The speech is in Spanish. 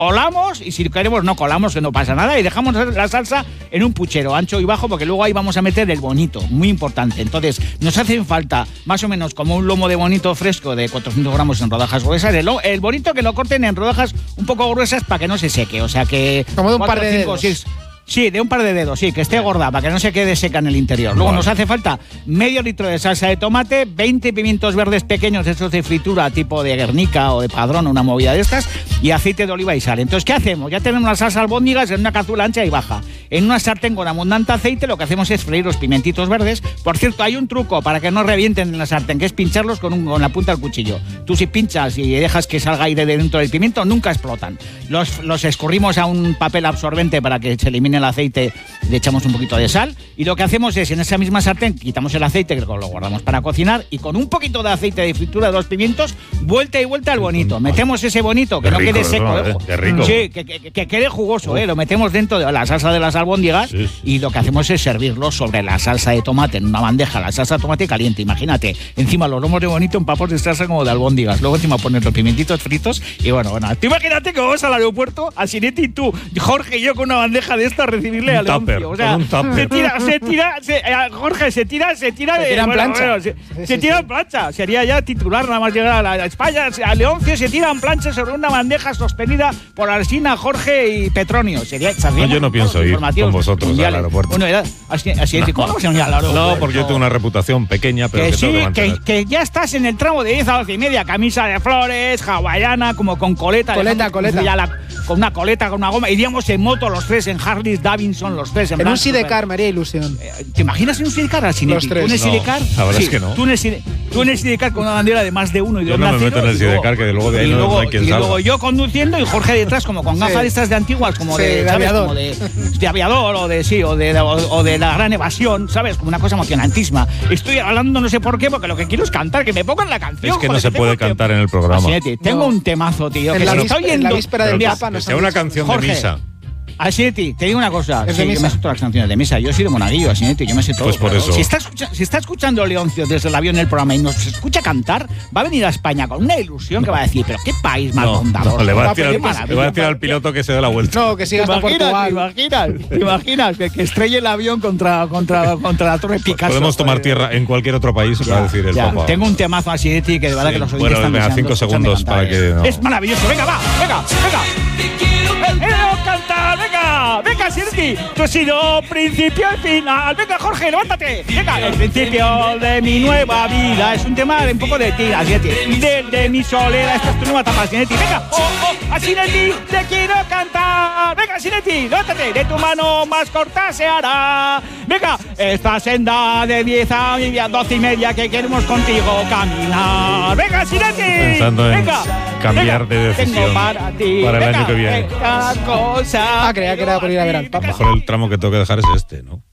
colamos, y si queremos no colamos, que no pasa nada, y dejamos la salsa en un puchero ancho y bajo, porque luego ahí vamos a meter el bonito, muy importante. Entonces, nos hacen falta más o menos como un lomo de bonito fresco de 400 gramos en rodajas gruesas. El bonito que lo corten en rodajas un poco gruesas para que no se seque, o sea que... Como de un par de dedos. Sí, de un par de dedos, sí, que esté gorda, para que no se quede seca en el interior. Luego nos hace falta medio litro de salsa de tomate, 20 pimientos verdes pequeños, esos de fritura, tipo de Guernica o de Padrón, una movida de estas, y aceite de oliva y sal. Entonces, ¿qué hacemos? Ya tenemos la salsa albóndigas en una cazuela ancha y baja. En una sartén con abundante aceite, lo que hacemos es freír los pimentitos verdes. Por cierto, hay un truco para que no revienten en la sartén, que es pincharlos con la punta del cuchillo. Tú si pinchas y dejas que salga aire de dentro del pimiento, nunca explotan. Los escurrimos a un papel absorbente para que se elimine el aceite, le echamos un poquito de sal y lo que hacemos es en esa misma sartén quitamos el aceite que lo guardamos para cocinar y con un poquito de aceite de fritura de los pimientos vuelta y vuelta al bonito, metemos ese bonito que no quede seco, qué rico. Sí, que quede jugoso, lo metemos dentro de la salsa de las albóndigas y lo que hacemos es servirlo sobre la salsa de tomate en una bandeja, la salsa de tomate caliente, imagínate, encima los lomos de bonito en papos de salsa como de albóndigas, luego encima poner los pimientitos fritos y bueno, tú imagínate que vamos al aeropuerto, a Sinetti y tú, Jorge y yo con una bandeja de esta recibirle a Leoncio. O sea, Jorge se tira en plancha. Se tira en plancha. Sería ya titular nada más llegar a España. A Leoncio se tira en plancha sobre una bandeja sostenida por Alsina, Jorge y Petronio. Yo no pienso ir con vosotros al aeropuerto. Bueno, así es. ¿Cómo se llama al aeropuerto? No, porque yo tengo una reputación pequeña, pero que tengo que mantener. Que ya estás en el tramo de 10 a 12 y media. Camisa de flores, hawaiana, como con coleta. Coleta. Con una coleta, con una goma. Iríamos en moto los tres, en Harley Davidson los tres. En un sidecar me haría ilusión. ¿Te imaginas en un sidecar al Sinetti? Los tres. ¿Tú en el sidecar? La verdad es que no. Tú en el sidecar con una bandera de más de uno y de yo no me meto en el sidecar, que luego de ahí no hay quien salga. Y luego yo conduciendo y Jorge detrás como con gafas de estas de antiguas, como de aviador. Como de aviador o de la gran evasión, ¿sabes? Como una cosa emocionantísima. Estoy hablando no sé por qué, porque lo que quiero es cantar, que me pongan la canción. Es que no se puede cantar en el programa. Sinetti, tengo un temazo, tío, que se está oyendo. En la víspera del Papa. Que sea una canción de misa. Sinetti, te digo una cosa. Yo me sé todas las canciones de misa. Yo soy de Monaguillo, Sinetti, yo me sé todo. Pues por eso. Si está escuchando Leoncio desde el avión en el programa y nos escucha cantar, va a venir a España con una ilusión que va a decir, pero qué país más bondador. No, le va a decir al piloto que se dé la vuelta. No, que siga hasta Portugal. ¿Te imaginas que estrelle el avión contra la Torre Picasso? Podemos tomar tierra en cualquier otro país, va a decir el Papa. Tengo un temazo a Sinetti que de verdad que los oyentes están deseando 5 segundos para que... No. Es maravilloso. Venga. Cantar, venga, Sinetti. Tú has sido principio y final. Venga, Jorge, levántate. Venga, el principio de mi nueva vida. Es un tema un poco de ti, Sinetti. De mi soledad, esta es tu nueva etapa, Sinetti. Venga, a Sinetti te quiero cantar. Venga, Sinetti, levántate. De tu mano más corta se hará. Venga, esta senda de 10 a 12 y media que queremos contigo caminar. Venga, Sinetti. Pensando en cambiar de decisión para ti. Para el año que viene. Cosa. Creía que era por ir a ver al Papa. Mejor el tramo que tengo que dejar es este, ¿no?